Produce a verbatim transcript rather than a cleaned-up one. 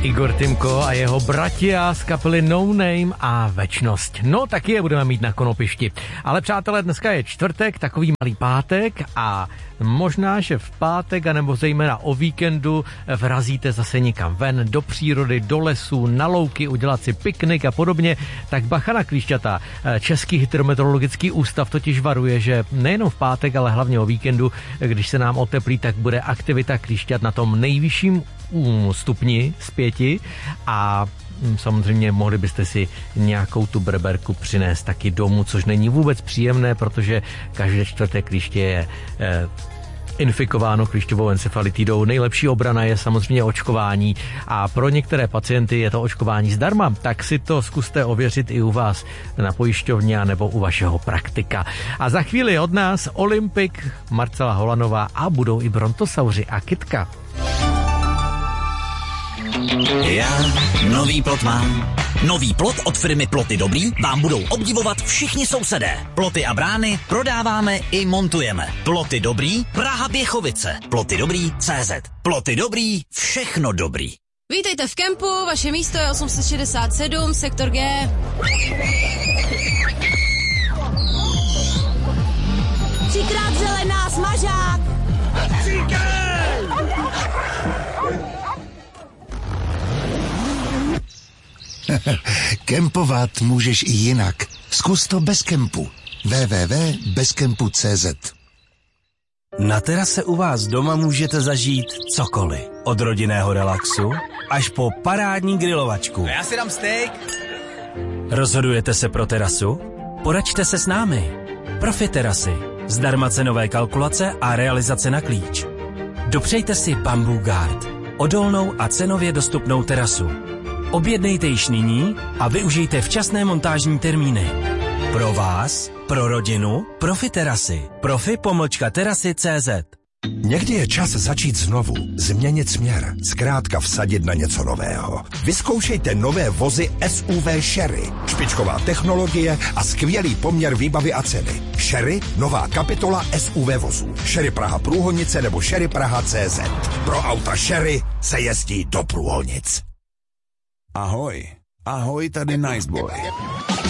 Igor Timko a jeho bratia z kapely No Name a Večnost. No, taky je budeme mít na konopišti. Ale přátelé, dneska je čtvrtek, takový malý pátek a možná, že v pátek, anebo zejména o víkendu vrazíte zase někam ven, do přírody, do lesů, na louky, udělat si piknik a podobně, tak bacha na klíšťata. Český hydrometeorologický ústav totiž varuje, že nejenom v pátek, ale hlavně o víkendu, když se nám oteplí, tak bude aktivita klíšťat na tom nejvyšším stupni z pěti a samozřejmě mohli byste si nějakou tu berberku přinést taky domů, což není vůbec příjemné, protože každé čtvrté klíště je eh, infikováno klíšťovou encefalitidou. Nejlepší obrana je samozřejmě očkování a pro některé pacienty je to očkování zdarma, tak si to zkuste ověřit i u vás na pojišťovně nebo u vašeho praktika. A za chvíli od nás Olympik, Marcela Holanová a budou i brontosauři a kytka. Já nový plot mám. Nový plot od firmy Ploty Dobrý vám budou obdivovat všichni sousedé. Ploty a brány prodáváme i montujeme. Ploty Dobrý, Praha Běchovice. Ploty Dobrý C Z. Ploty Dobrý, všechno dobrý. Vítejte v kempu, vaše místo je osm set šedesát sedm, sektor G. Třikrát zelená, smažák. Kempovat můžeš i jinak. Zkus to bez kempu. w w w tečka bezkempu tečka c z. Na terase u vás doma můžete zažít cokoliv. Od rodinného relaxu až po parádní grilovačku. Já si dám steak. Rozhodujete se pro terasu? Poraďte se s námi. Profi terasy. Zdarma cenové kalkulace a realizace na klíč. Dopřejte si Bamboo Guard. Odolnou a cenově dostupnou terasu. Objednejte již nyní a využijte včasné montážní termíny. Pro vás, pro rodinu, Profi terasy. Profi pomlčka terasy tečka cé zet. Někdy je čas začít znovu, změnit směr, zkrátka vsadit na něco nového. Vyzkoušejte nové vozy S U V Sherry. Špičková technologie a skvělý poměr výbavy a ceny. Sherry, nová kapitola S U V vozů. Sherry Praha Průhonice nebo Sherry Praha C Z. Pro auta Sherry se jezdí do Průhonic. Ahoj, ahoj, tady Nice Boy.